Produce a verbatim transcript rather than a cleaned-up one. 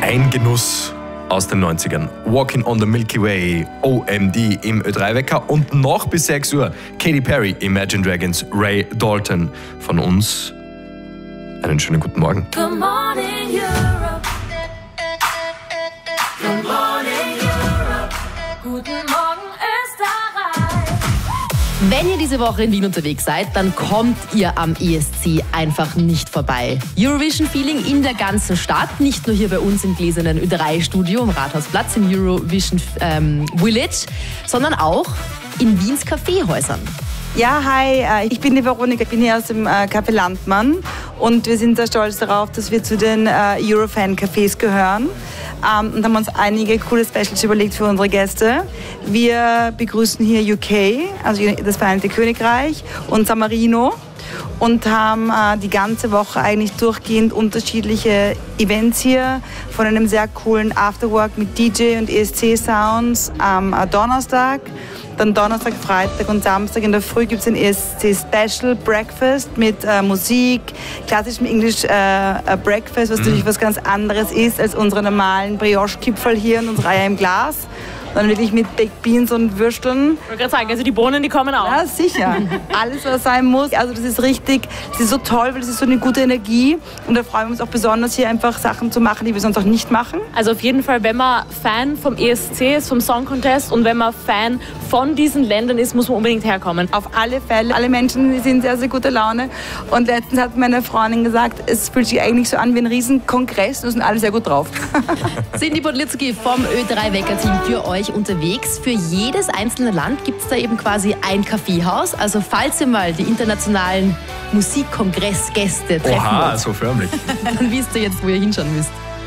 Ein Genuss aus den neunzigern. Walking on the Milky Way, O M D im Ö drei Wecker und noch bis sechs Uhr Katy Perry, Imagine Dragons, Ray Dalton. Von uns einen schönen guten Morgen. Good morning, Europe. Good morning, Europe. Guten Morgen, Österreich. Wenn ihr diese Woche in Wien unterwegs seid, dann kommt ihr am E S C einfach nicht vorbei. Eurovision-Feeling in der ganzen Stadt, nicht nur hier bei uns im gläsernen Ö drei Studio am Rathausplatz im Eurovision ähm, Village, sondern auch in Wiens Kaffeehäusern. Ja, hi, ich bin die Veronika, ich bin hier aus dem Café Landmann und wir sind sehr stolz darauf, dass wir zu den Eurofan-Cafés gehören und haben uns einige coole Specials überlegt für unsere Gäste. Wir begrüßen hier U K, also das Vereinigte Königreich, und San Marino und haben die ganze Woche eigentlich durchgehend unterschiedliche Events hier, von einem sehr coolen Afterwork mit D J und E S C-Sounds am Donnerstag. Dann Donnerstag, Freitag und Samstag in der Früh gibt es ein E S C Special Breakfast mit äh, Musik, klassischem English äh, Breakfast, was mm. natürlich was ganz anderes ist als unsere normalen Brioche-Kipferl hier und unsere Eier im Glas. Dann wirklich mit Baked Beans und Würsteln. Ich wollte gerade sagen, also die Bohnen, die kommen auch. Ja, sicher. Alles, was sein muss. Also das ist richtig, das ist so toll, weil das ist so eine gute Energie. Und da freuen wir uns auch besonders, hier einfach Sachen zu machen, die wir sonst auch nicht machen. Also auf jeden Fall, wenn man Fan vom E S C ist, vom Song Contest, und wenn man Fan von diesen Ländern ist, muss man unbedingt herkommen. Auf alle Fälle. Alle Menschen sind sehr, sehr gute Laune. Und letztens hat meine Freundin gesagt, es fühlt sich eigentlich so an wie ein Riesenkongress. Wir sind alle sehr gut drauf. Cindy Podlitzky vom Ö drei Wecker-Team für euch unterwegs. Für jedes einzelne Land gibt es da eben quasi ein Kaffeehaus. Also falls ihr mal die internationalen Musikkongressgäste treffen Oha, wollt, so förmlich. dann wisst ihr jetzt, wo ihr hinschauen müsst.